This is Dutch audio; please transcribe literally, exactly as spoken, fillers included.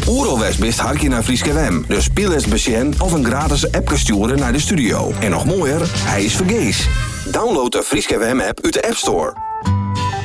Oeralwest best harkje naar Frieske W M. Dus speel eens besjen of een gratis appje sturen naar de studio. En nog mooier, hij is vergees. Download de Frieske W M app uit de App Store.